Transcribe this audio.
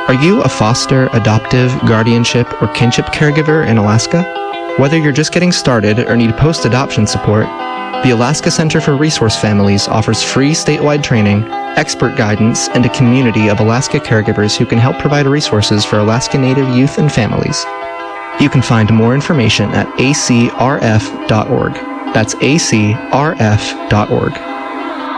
Are you a foster, adoptive, guardianship, or kinship caregiver in Alaska? Whether you're just getting started or need post-adoption support, the Alaska Center for Resource Families offers free statewide training, expert guidance, and a community of Alaska caregivers who can help provide resources for Alaska Native youth and families. You can find more information at acrf.org. That's acrf.org.